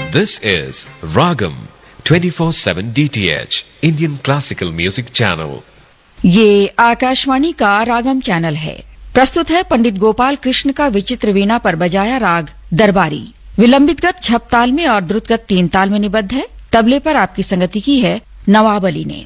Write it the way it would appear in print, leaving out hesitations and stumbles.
This is Ragam 24/7 DTH Indian Classical Music Channel. ये आकाशवाणी का रागम channel है। प्रस्तुत है पंडित गोपाल कृष्ण का विचित्र वीणा पर बजाया राग दरबारी। विलंबित गत छप ताल में और द्रुतगत 3 ताल में निबद्ध है। तबले पर आपकी संगति की है नवाब अली ने।